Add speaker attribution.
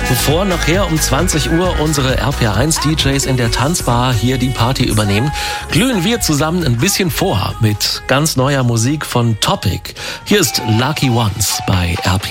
Speaker 1: Bevor nachher um 20 Uhr unsere RPR1 DJs in der Tanzbar hier die Party übernehmen, glühen wir zusammen ein bisschen vor mit ganz neuer Musik von Topic. Hier ist Lucky Ones bei RPR.